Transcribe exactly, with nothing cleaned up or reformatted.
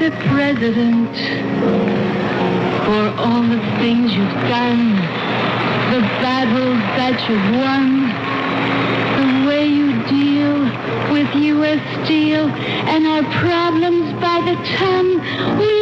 Mister President, for all the things you've done, the battles that you've won, the way you deal with U S Steel and our problems by the ton. We